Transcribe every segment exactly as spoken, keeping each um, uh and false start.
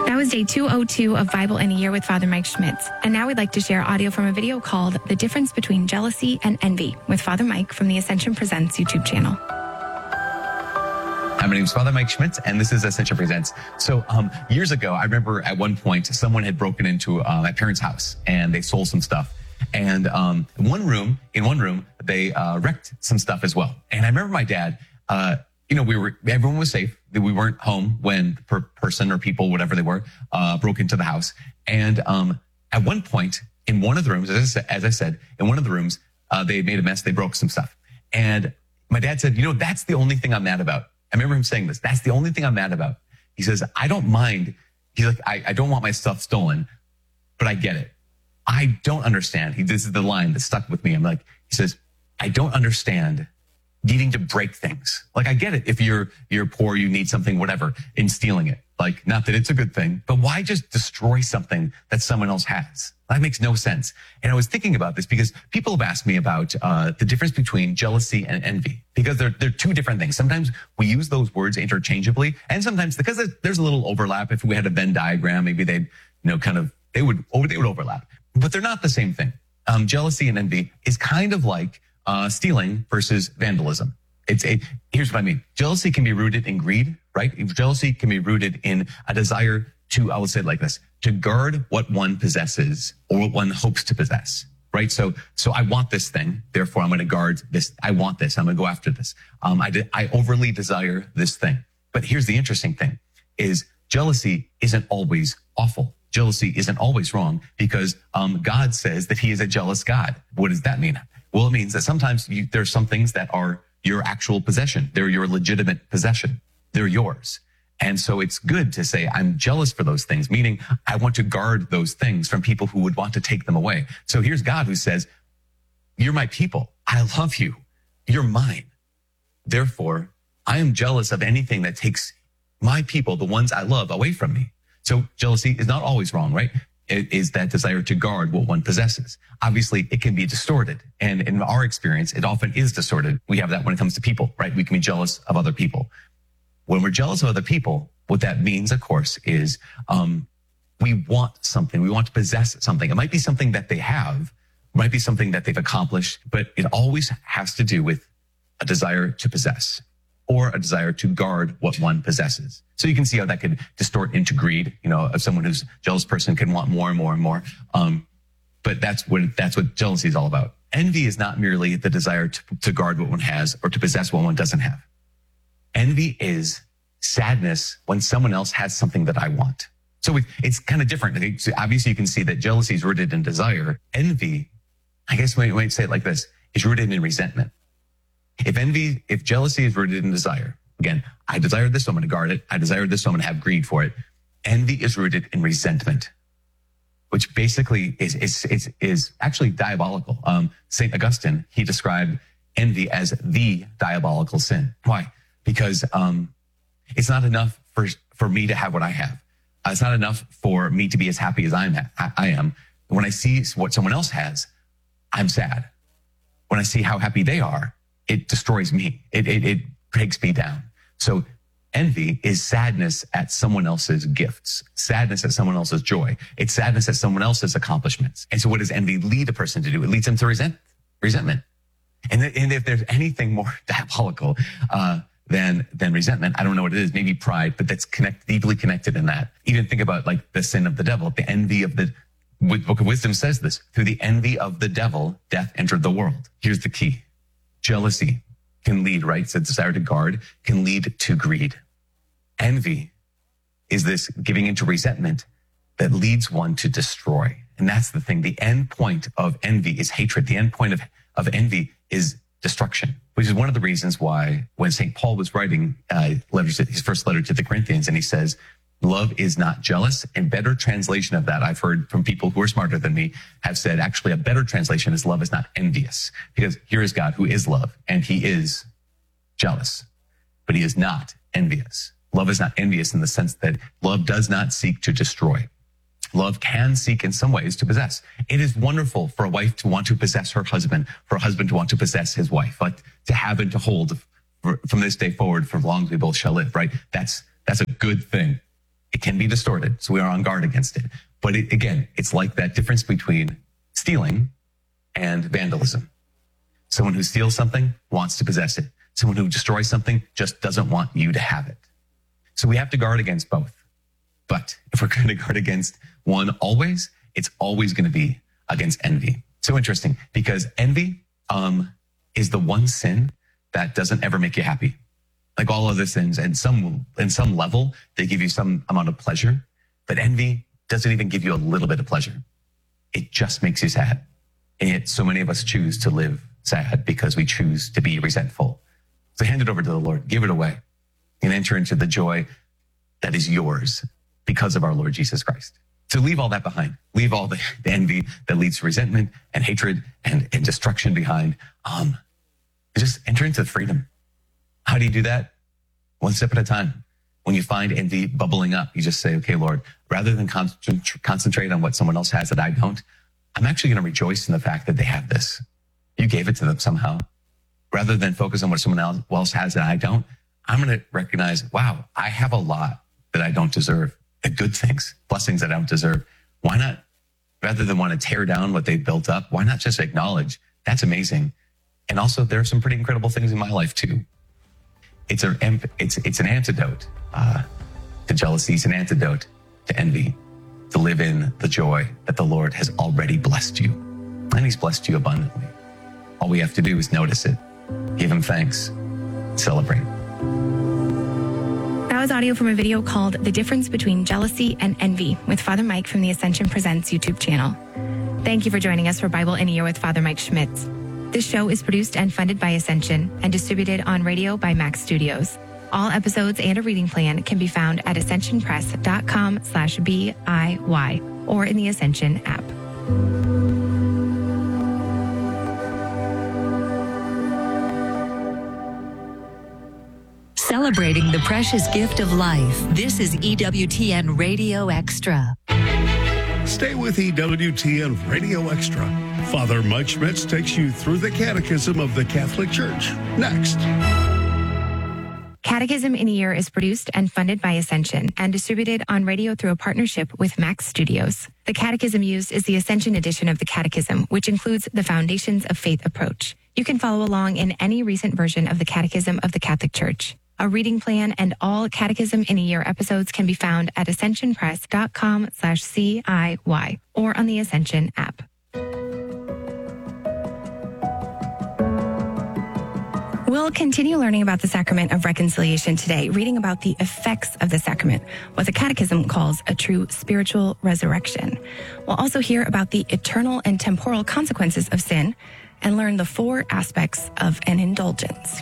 That was day two oh two of Bible in a Year with Father Mike Schmitz. And now we'd like to share audio from a video called The Difference Between Jealousy and Envy with Father Mike from the Ascension Presents YouTube channel. Hi, my name is Father Mike Schmitz, and this is Ascension Presents. So um, years ago, I remember at one point, someone had broken into uh, my parents' house, and they stole some stuff. And um, in one room, in one room, they uh, wrecked some stuff as well. And I remember my dad, uh, you know, we were, everyone was safe. We weren't home when the per person or people, whatever they were, uh, broke into the house. And um, at one point, in one of the rooms, as I said, as I said in one of the rooms, uh, they made a mess. They broke some stuff. And my dad said, you know, that's the only thing I'm mad about. I remember him saying this. That's the only thing I'm mad about. He says, I don't mind. He's like, I, I don't want my stuff stolen, but I get it. I don't understand. He, this is the line that stuck with me. I'm like, he says, I don't understand needing to break things. Like, I get it. If you're, you're poor, you need something, whatever, in stealing it. Like, not that it's a good thing, but why just destroy something that someone else has? That makes no sense. And I was thinking about this because people have asked me about uh, the difference between jealousy and envy, because they're, they're two different things. Sometimes we use those words interchangeably, and sometimes because there's a little overlap. If we had a Venn diagram, maybe they'd, you know, kind of, they would, they would overlap, but they're not the same thing. Um, jealousy and envy is kind of like uh, stealing versus vandalism. It's a, here's what I mean. Jealousy can be rooted in greed, right? Jealousy can be rooted in a desire to, I will say it like this, to guard what one possesses or what one hopes to possess, right? So, so I want this thing. Therefore, I'm going to guard this. I want this. I'm going to go after this. Um, I, de- I overly desire this thing. But here's the interesting thing is jealousy isn't always awful. Jealousy isn't always wrong because, um, God says that he is a jealous God. What does that mean? Well, it means that sometimes you, there are some things that are your actual possession. They're your legitimate possession. They're yours. And so it's good to say, I'm jealous for those things, meaning I want to guard those things from people who would want to take them away. So here's God who says, you're my people. I love you. You're mine. Therefore, I am jealous of anything that takes my people, the ones I love, away from me. So jealousy is not always wrong, right? It is that desire to guard what one possesses. Obviously, it can be distorted. And in our experience, it often is distorted. We have that when it comes to people, right? We can be jealous of other people. When we're jealous of other people, what that means, of course, is um, we want something. We want to possess something. It might be something that they have. It might be something that they've accomplished, but it always has to do with a desire to possess or a desire to guard what one possesses. So you can see how that could distort into greed. You know, if someone who's a jealous person can want more and more and more. Um, but that's what, that's what jealousy is all about. Envy is not merely the desire to, to guard what one has or to possess what one doesn't have. Envy is sadness when someone else has something that I want. So it's kind of different. So obviously, you can see that jealousy is rooted in desire. Envy, I guess we might say it like this, is rooted in resentment. If envy, if jealousy is rooted in desire, again, I desire this, so I'm going to guard it. I desire this, so I'm going to have greed for it. Envy is rooted in resentment, which basically is is is, is actually diabolical. Um, Saint Augustine, he described envy as the diabolical sin. Why? Because um, it's not enough for for me to have what I have. Uh, it's not enough for me to be as happy as I'm I, I am. When I see what someone else has, I'm sad. When I see how happy they are, it destroys me. It, it, it takes me down. So envy is sadness at someone else's gifts, sadness at someone else's joy. It's sadness at someone else's accomplishments. And so what does envy lead a person to do? It leads them to resent, resentment. And, th- and if there's anything more diabolical uh, than than resentment, I don't know what it is, maybe pride, but that's connect, deeply connected in that. Even think about like the sin of the devil, the envy of the, Book of Wisdom says this, through the envy of the devil, death entered the world. Here's the key. Jealousy can lead, right? So desire to guard can lead to greed. Envy is this giving into resentment that leads one to destroy. And that's the thing. The end point of envy is hatred. The end point of, of envy is destruction, which is one of the reasons why when Saint Paul was writing uh, letters, his first letter to the Corinthians, and he says, love is not jealous. And better translation of that, I've heard from people who are smarter than me, have said actually a better translation is love is not envious. Because here is God who is love, and he is jealous, but he is not envious. Love is not envious in the sense that love does not seek to destroy. Love can seek in some ways to possess. It is wonderful for a wife to want to possess her husband, for a husband to want to possess his wife, like to have and to hold from this day forward for as long as we both shall live, right? That's, that's a good thing. It can be distorted, so we are on guard against it. But it, again, it's like that difference between stealing and vandalism. Someone who steals something wants to possess it. Someone who destroys something just doesn't want you to have it. So we have to guard against both. But if we're going to guard against one always, it's always going to be against envy. So interesting, because envy um, is the one sin that doesn't ever make you happy. Like all other sins, and some, in some level, they give you some amount of pleasure, but envy doesn't even give you a little bit of pleasure. It just makes you sad. And yet so many of us choose to live sad because we choose to be resentful. So hand it over to the Lord, give it away, and enter into the joy that is yours because of our Lord Jesus Christ. So leave all that behind. Leave all the, the envy that leads to resentment and hatred and, and destruction behind. Um, just enter into freedom. How do you do that? One step at a time. When you find envy bubbling up, you just say, okay, Lord, rather than con- concentrate on what someone else has that I don't, I'm actually going to rejoice in the fact that they have this. You gave it to them somehow. Rather than focus on what someone else has that I don't, I'm going to recognize, wow, I have a lot that I don't deserve. The good things, blessings that I don't deserve. Why not, rather than want to tear down what they've built up, why not just acknowledge that's amazing? And also, there are some pretty incredible things in my life too. It's a it's it's an antidote uh, to jealousy. It's an antidote to envy. To live in the joy that the Lord has already blessed you, and He's blessed you abundantly. All we have to do is notice it, give Him thanks, celebrate. That was audio from a video called The Difference Between Jealousy and Envy with Father Mike from the Ascension Presents YouTube channel. Thank you for joining us for Bible in a Year with Father Mike Schmitz. This show is produced and funded by Ascension and distributed on radio by Max Studios. All episodes and a reading plan can be found at ascensionpress.com slash BIY or in the Ascension app. Celebrating the precious gift of life. This is E W T N Radio Extra. Stay with E W T N Radio Extra. Father Mike Schmitz takes you through the Catechism of the Catholic Church. Next. Catechism in a Year is produced and funded by Ascension and distributed on radio through a partnership with Max Studios. The catechism used is the Ascension edition of the Catechism, which includes the Foundations of Faith approach. You can follow along in any recent version of the Catechism of the Catholic Church. A reading plan and all Catechism in a Year episodes can be found at ascensionpress.com slash CIY or on the Ascension app. We'll continue learning about the sacrament of reconciliation today, reading about the effects of the sacrament, what the Catechism calls a true spiritual resurrection. We'll also hear about the eternal and temporal consequences of sin and learn the four aspects of an indulgence.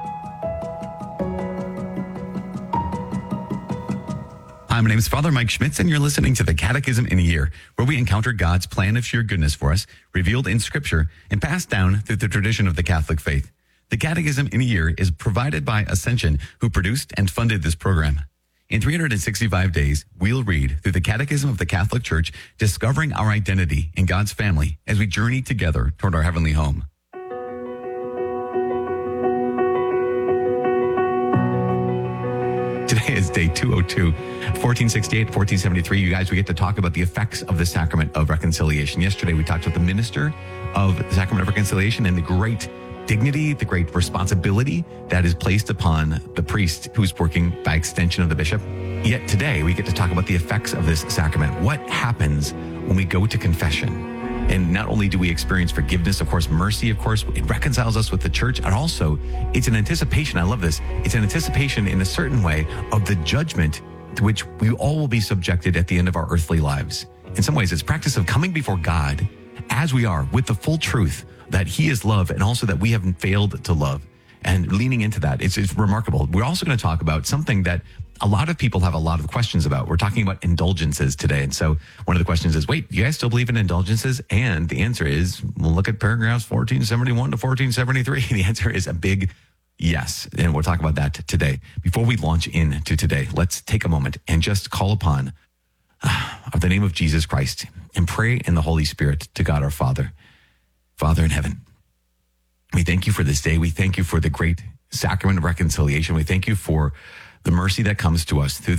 Hi, my name is Father Mike Schmitz, and you're listening to the Catechism in a Year, where we encounter God's plan of sheer goodness for us, revealed in Scripture and passed down through the tradition of the Catholic faith. The Catechism in a Year is provided by Ascension, who produced and funded this program. In three hundred sixty-five days, we'll read through the Catechism of the Catholic Church, discovering our identity in God's family as we journey together toward our heavenly home. Today is day two oh two, fourteen sixty-eight, fourteen seventy-three. You guys, we get to talk about the effects of the sacrament of reconciliation. Yesterday, we talked about the minister of the sacrament of reconciliation and the great dignity, the great responsibility that is placed upon the priest who's working by extension of the bishop. Yet today, we get to talk about the effects of this sacrament. What happens when we go to confession? And not only do we experience forgiveness, of course, mercy, of course, it reconciles us with the church. And also, it's an anticipation. I love this. It's an anticipation in a certain way of the judgment to which we all will be subjected at the end of our earthly lives. In some ways, it's practice of coming before God as we are with the full truth that He is love and also that we haven't failed to love. And leaning into that, it's, it's remarkable. We're also going to talk about something that a lot of people have a lot of questions about. We're talking about indulgences today. And so one of the questions is, wait, you guys still believe in indulgences? And the answer is, we'll look at paragraphs fourteen seventy-one to fourteen seventy-three. The answer is a big yes. And we'll talk about that today. Before we launch into today, let's take a moment and just call upon uh, the name of Jesus Christ and pray in the Holy Spirit to God our Father. Father in heaven, we thank you for this day. We thank you for the great sacrament of reconciliation. We thank you for the mercy that comes to us through